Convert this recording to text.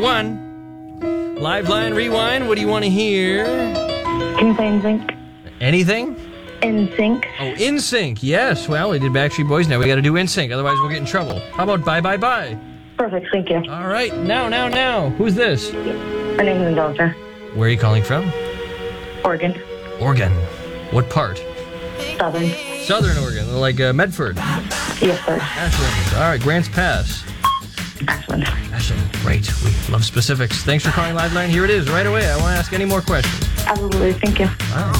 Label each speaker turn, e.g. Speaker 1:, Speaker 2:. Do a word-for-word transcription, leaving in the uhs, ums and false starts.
Speaker 1: One. Live line rewind. What do you want to hear?
Speaker 2: Can you play N Sync?
Speaker 1: Anything?
Speaker 2: N Sync.
Speaker 1: Oh, In Sync. Yes. Well, we did Backstreet Boys. Now we got to do In Sync. Otherwise, we'll get in trouble. How about Bye Bye Bye?
Speaker 2: Perfect, thank you.
Speaker 1: All right. Now, now, now. Who's this?
Speaker 2: My name is Angelica.
Speaker 1: Where are you calling from?
Speaker 2: Oregon.
Speaker 1: Oregon. What part?
Speaker 2: Southern.
Speaker 1: Southern Oregon, like uh, Medford.
Speaker 2: Yes, sir.
Speaker 1: Ashland. All right. Grants Pass.
Speaker 2: Ashland.
Speaker 1: Ashland. Great. We love specifics. Thanks for calling Live Line. Here it is right away. I want to ask any more questions.
Speaker 2: Absolutely, thank you.
Speaker 1: Wow.